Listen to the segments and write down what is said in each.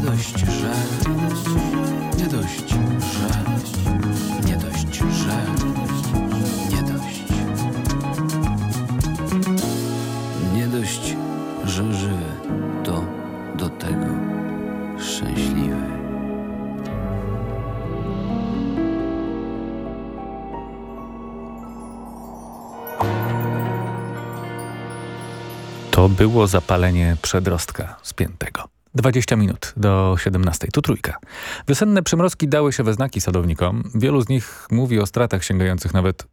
dość, że, nie dość, że, nie dość, że, nie dość. Nie dość, że żywy, to do tego szczęśliwy. To było zapalenie przedrostka spiętego. 20 minut do 17. Tu Trójka. Wiosenne przymrozki dały się we znaki sadownikom. Wielu z nich mówi o stratach sięgających nawet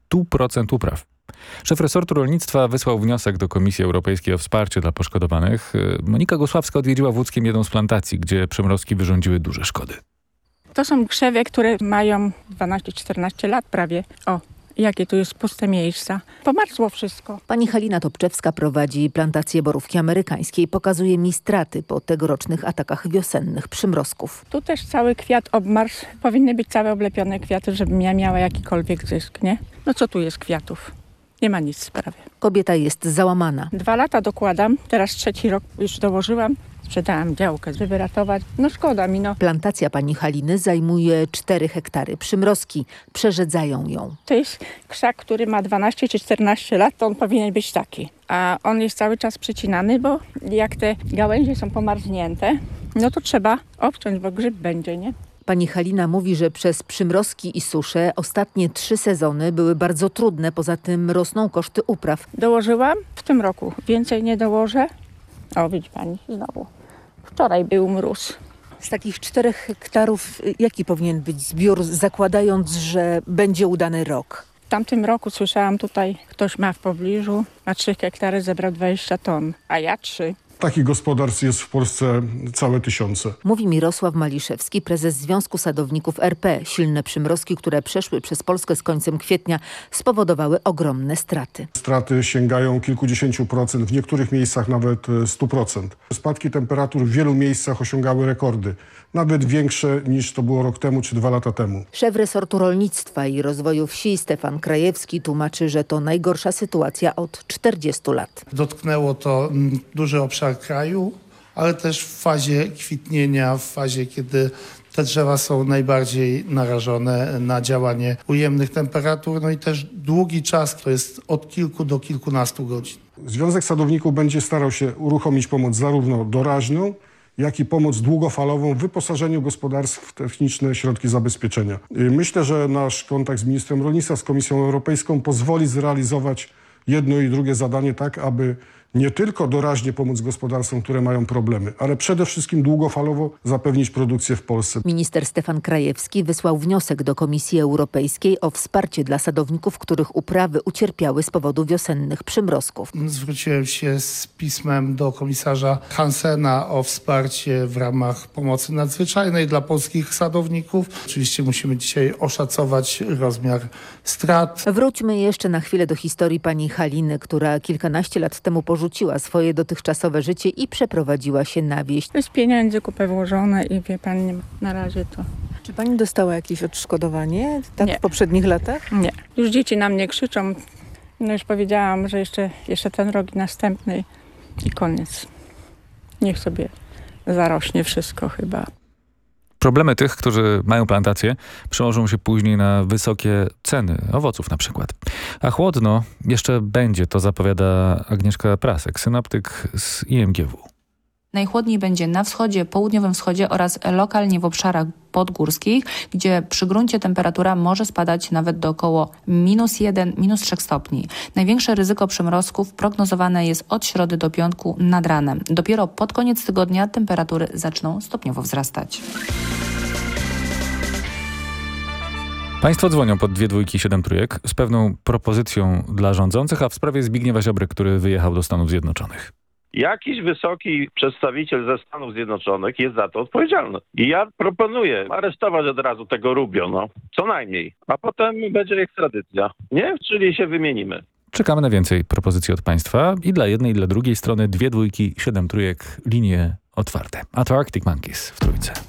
100% upraw. Szef resortu rolnictwa wysłał wniosek do Komisji Europejskiej o wsparcie dla poszkodowanych. Monika Gosławska odwiedziła w Łódzkiem jedną z plantacji, gdzie przymrozki wyrządziły duże szkody. To są krzewy, które mają 12-14 lat prawie. O, jakie tu jest puste miejsca. Pomarzło wszystko. Pani Halina Topczewska prowadzi plantację borówki amerykańskiej. Pokazuje mi straty po tegorocznych atakach wiosennych przymrozków. Tu też cały kwiat obmarz. Powinny być całe oblepione kwiaty, żebym ja miała jakikolwiek zysk, nie? No co tu jest kwiatów? Nie ma nic prawie. Kobieta jest załamana. 2 lata dokładam, teraz 3. rok już dołożyłam. Sprzedałam działkę, żeby ratować. No szkoda mi, no. Plantacja pani Haliny zajmuje 4 hektary. Przymrozki przerzedzają ją. To jest krzak, który ma 12 czy 14 lat, to on powinien być taki. A on jest cały czas przycinany, bo jak te gałęzie są pomarznięte, no to trzeba obciąć, bo grzyb będzie, nie? Pani Halina mówi, że przez przymrozki i susze ostatnie 3 sezony były bardzo trudne. Poza tym rosną koszty upraw. Dołożyłam w tym roku. Więcej nie dołożę. O, widzi pani, znowu. Wczoraj był mróz. Z takich 4 hektarów jaki powinien być zbiór, zakładając, że będzie udany rok? W tamtym roku słyszałam tutaj, ktoś ma w pobliżu, na 3 hektary zebrał 20 ton, a ja 3. Takich gospodarstw jest w Polsce całe tysiące. Mówi Mirosław Maliszewski, prezes Związku Sadowników RP. Silne przymrozki, które przeszły przez Polskę z końcem kwietnia, spowodowały ogromne straty. Straty sięgają kilkudziesięciu procent, w niektórych miejscach nawet 100%. Spadki temperatur w wielu miejscach osiągały rekordy, nawet większe niż to było rok temu czy 2 lata temu. Szef resortu rolnictwa i rozwoju wsi Stefan Krajewski tłumaczy, że to najgorsza sytuacja od 40 lat. Dotknęło to duży obszar kraju, ale też w fazie kwitnienia, w fazie, kiedy te drzewa są najbardziej narażone na działanie ujemnych temperatur, no i też długi czas, to jest od kilku do kilkunastu godzin. Związek Sadowników będzie starał się uruchomić pomoc zarówno doraźną, jak i pomoc długofalową w wyposażeniu gospodarstw w techniczne środki zabezpieczenia. Myślę, że nasz kontakt z ministrem rolnictwa, z Komisją Europejską pozwoli zrealizować jedno i drugie zadanie tak, aby nie tylko doraźnie pomóc gospodarstwom, które mają problemy, ale przede wszystkim długofalowo zapewnić produkcję w Polsce. Minister Stefan Krajewski wysłał wniosek do Komisji Europejskiej o wsparcie dla sadowników, których uprawy ucierpiały z powodu wiosennych przymrozków. Zwróciłem się z pismem do komisarza Hansena o wsparcie w ramach pomocy nadzwyczajnej dla polskich sadowników. Oczywiście musimy dzisiaj oszacować rozmiar strat. Wróćmy jeszcze na chwilę do historii pani Haliny, która kilkanaście lat temu porzuciła swoje dotychczasowe życie i przeprowadziła się na wieś. To jest pieniędzy kupę włożone i wie pani, na razie to... Czy pani dostała jakieś odszkodowanie Nie. w poprzednich latach? Nie. Już dzieci na mnie krzyczą. No już powiedziałam, że jeszcze ten rok i następny i koniec. Niech sobie zarośnie wszystko chyba. Problemy tych, którzy mają plantacje, przełożą się później na wysokie ceny owoców na przykład. A chłodno jeszcze będzie, to zapowiada Agnieszka Prasek, synoptyk z IMGW. Najchłodniej będzie na wschodzie, południowym wschodzie oraz lokalnie w obszarach podgórskich, gdzie przy gruncie temperatura może spadać nawet do około -1, -3 stopni. Największe ryzyko przymrozków prognozowane jest od środy do piątku nad ranem. Dopiero pod koniec tygodnia temperatury zaczną stopniowo wzrastać. Państwo dzwonią pod 2 dwójki 7 trójek z pewną propozycją dla rządzących, a w sprawie Zbigniewa Ziobry, który wyjechał do Stanów Zjednoczonych. Jakiś wysoki przedstawiciel ze Stanów Zjednoczonych jest za to odpowiedzialny. I ja proponuję aresztować od razu tego Rubio, co najmniej. A potem będzie ekstradycja, nie? Czyli się wymienimy. Czekamy na więcej propozycji od państwa i dla jednej, i dla drugiej strony 2 dwójki 7 trójek, linie otwarte. A to Arctic Monkeys w Trójce.